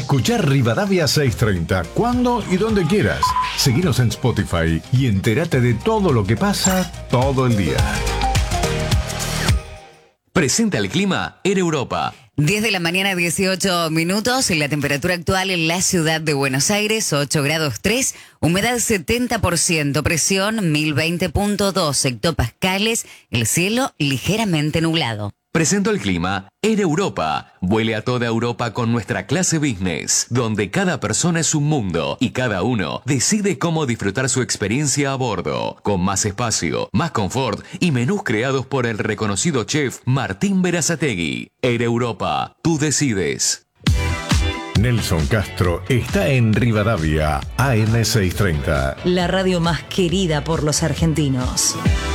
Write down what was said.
Escuchá Rivadavia 630 cuando y donde quieras. Seguinos en Spotify y entérate de todo lo que pasa todo el día. Presenta el clima Air Europa. 10 de la mañana, 18 minutos. La temperatura actual en la ciudad de Buenos Aires, 8 grados 3. Humedad 70%, presión 1020.2 hectopascales. El cielo ligeramente nublado. Presento el clima Air Europa. Vuele a toda Europa con nuestra clase business, donde cada persona es un mundo y cada uno decide cómo disfrutar su experiencia a bordo, con más espacio, más confort y menús creados por el reconocido chef Martín Berazategui. Air Europa, tú decides. Nelson Castro está en Rivadavia, AM 630. La radio más querida por los argentinos.